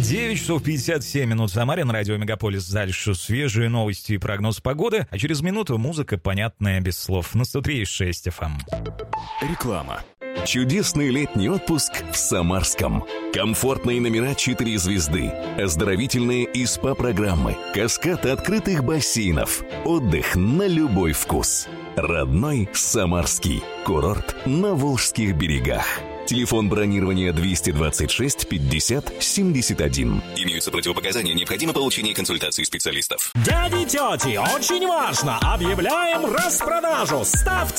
9 часов 57 минут в Самаре, на радио Мегаполис. Дальше свежие новости и прогноз погоды, а через минуту музыка, понятная без слов, на 103.6 FM. Реклама. Чудесный летний отпуск в Самарском. Комфортные номера 4 звезды, оздоровительные и СПА-программы, каскад открытых бассейнов, отдых на любой вкус. Родной Самарский курорт на Волжских берегах. Телефон бронирования 226 50 71. Имеются противопоказания, необходимо получение консультации специалистов. Дяди, тети, очень важно! Объявляем распродажу! Ставьте